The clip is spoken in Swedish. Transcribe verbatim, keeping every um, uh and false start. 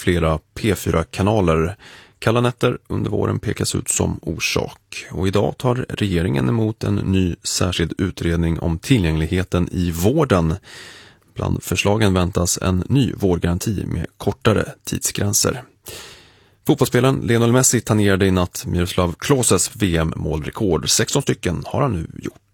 flera P fyra-kanaler. Kalla nätter under våren pekas ut som orsak. Och idag tar regeringen emot en ny särskild utredning om tillgängligheten i vården. Bland förslagen väntas en ny vårdgaranti med kortare tidsgränser. Fotbollsspelaren Lionel Messi tangerade i natt Miroslav Kloses V M-målrekord. sexton stycken har han nu gjort.